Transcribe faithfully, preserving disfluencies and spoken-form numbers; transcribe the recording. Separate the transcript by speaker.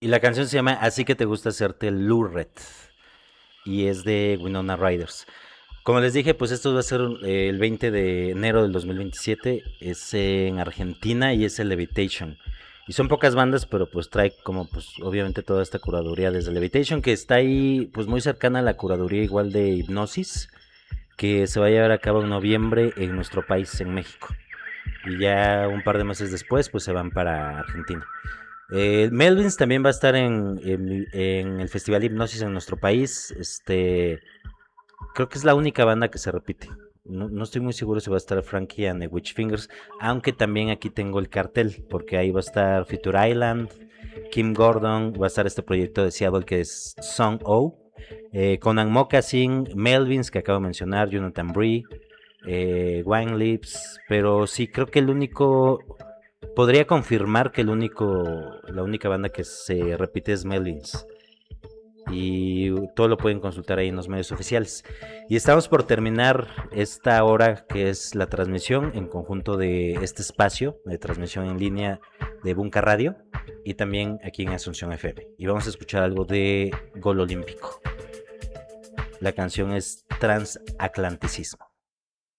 Speaker 1: Y la canción se llama Así que te gusta hacerte Lurret. Y es de Winona Riders. Como les dije, pues esto va a ser eh, el veinte de enero del dos mil veintisiete. Es en Argentina y es el Levitation. Y son pocas bandas, pero pues trae como pues obviamente toda esta curaduría desde Levitation, que está ahí pues muy cercana a la curaduría igual de Hipnosis, que se va a llevar a cabo en noviembre en nuestro país, en México. Y ya un par de meses después pues se van para Argentina. Eh, Melvins también va a estar en, en, en el Festival Hipnosis en nuestro país. Este, creo que es la única banda que se repite. No, no estoy muy seguro si va a estar Frankie and the Witchfingers, aunque también aquí tengo el cartel, porque ahí va a estar Future Island, Kim Gordon, va a estar este proyecto de Seattle que es Song O, eh, Conan Moccasin, Melvins que acabo de mencionar, Jonathan Bree, eh, Wine Lips, pero sí creo que el único, podría confirmar que el único, la única banda que se repite es Melvins y todo lo pueden consultar ahí en los medios oficiales. Y estamos por terminar esta hora que es la transmisión en conjunto de este espacio de transmisión en línea de Bunka Radio y también aquí en Asunción F M. Y vamos a escuchar algo de Gol Olímpico. La canción es Transatlanticismo.